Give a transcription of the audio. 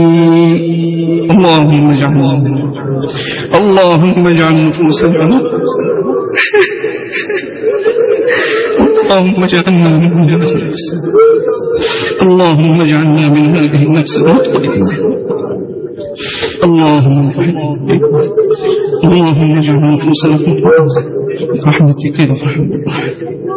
اللهم اجعل نفوسنا اللهم اجعلنا من هذه النفس، اللهم اجعلنا من هذه النفس المطمئنة. اللهم اجعل نفوسنا برحمتك يا رحمن الرحيم.